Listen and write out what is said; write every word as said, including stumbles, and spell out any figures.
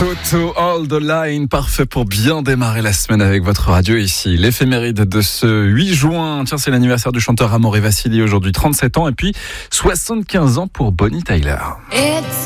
Toto All the Line, parfait pour bien démarrer la semaine avec votre radio ici. L'éphéméride de ce huit juin, tiens, c'est l'anniversaire du chanteur Amaury Vassili, aujourd'hui trente-sept ans, et puis soixante-quinze ans pour Bonnie Tyler.